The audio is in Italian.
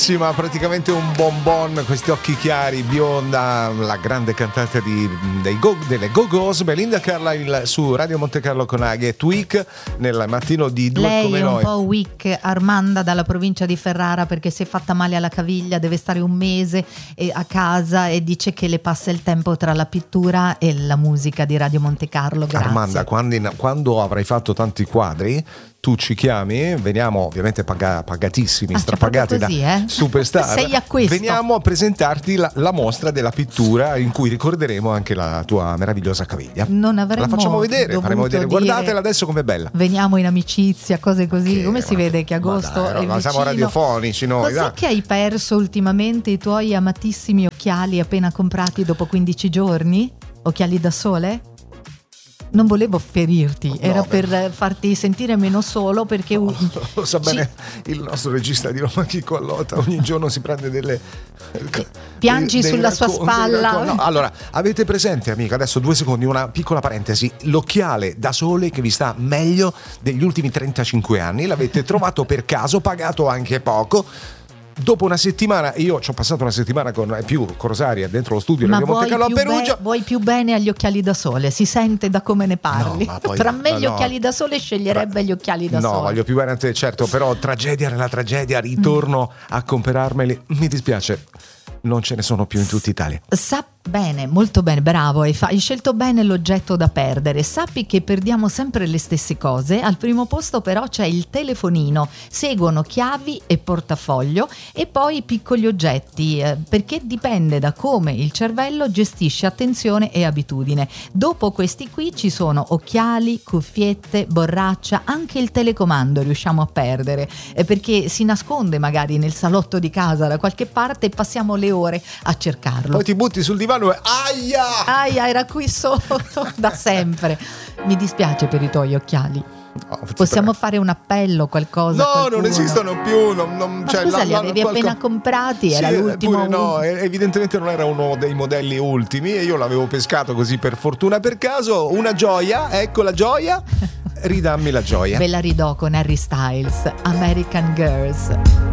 Praticamente un bonbon, questi occhi chiari, bionda, la grande cantante delle Go-Go's, Belinda Carlisle su Radio Monte Carlo con Aghi e Tweak nel mattino di Due Lei come è un noi. po' weak, Armanda dalla provincia di Ferrara, perché si è fatta male alla caviglia, deve stare un mese a casa e dice che le passa il tempo tra la pittura e la musica di Radio Monte Carlo. Grazie. Armanda, quando avrai fatto tanti quadri tu ci chiami, veniamo ovviamente pagatissimi, strapagati così, da Superstar. Sei a questo. Veniamo a presentarti la mostra della pittura in cui ricorderemo anche la tua meravigliosa caviglia. Non avremmo la facciamo vedere, faremo vedere. Guardatela adesso com'è bella. Veniamo in amicizia, cose così. Come si vede che agosto è vicino? Siamo radiofonici noi. Cos'è che hai perso ultimamente i tuoi amatissimi occhiali appena comprati dopo 15 giorni? Occhiali da sole? Non volevo ferirti, era per farti sentire meno solo, perché lo sa bene il nostro regista di Roma, Chico Allota, ogni giorno si prende piangi sulla sua spalla. No, allora, avete presente, amica, adesso 2 secondi, una piccola parentesi, l'occhiale da sole che vi sta meglio degli ultimi 35 anni, l'avete trovato per caso, pagato anche poco. Dopo una settimana, io ci ho passato una settimana con Rosaria dentro lo studio di Monte Carlo a Perugia. Vuoi più bene agli occhiali da sole? Si sente da come ne parli. Poi, tra me gli occhiali da sole sceglierebbe gli occhiali da sole. No, voglio più bene a te, certo, però tragedia nella tragedia, ritorno a comprarmeli. Mi dispiace, non ce ne sono più in tutta Italia. Bene, molto bene, bravo, hai scelto bene l'oggetto da perdere. Sappi che perdiamo sempre le stesse cose. Al primo posto però c'è il telefonino, seguono chiavi e portafoglio e poi piccoli oggetti, perché dipende da come il cervello gestisce attenzione e abitudine. Dopo questi qui ci sono occhiali, cuffiette, borraccia, anche il telecomando riusciamo a perdere, perché si nasconde magari nel salotto di casa da qualche parte e passiamo le ore a cercarlo. Poi ti butti sul divano e aia, era qui sotto da sempre. Mi dispiace per i tuoi occhiali. Possiamo fare un appello, qualcosa? No, qualcuno? non esistono più. Scusa, li avevi appena comprati? Era l'ultimo. No, evidentemente non era uno dei modelli ultimi e io l'avevo pescato così per fortuna, per caso. Una gioia, ecco la gioia. Ridammi la gioia. Ve la ridò con Harry Styles, American Girls.